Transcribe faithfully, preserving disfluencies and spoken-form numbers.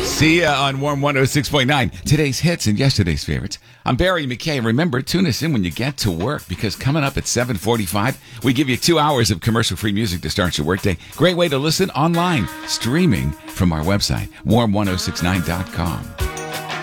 See ya on Warm one oh six point nine. Today's hits and yesterday's favorites. I'm Barry McKay. Remember, tune us in when you get to work, because coming up at seven forty-five, we give you two hours of commercial-free music to start your workday. Great way to listen online, streaming from our website, warm ten sixty-nine dot com.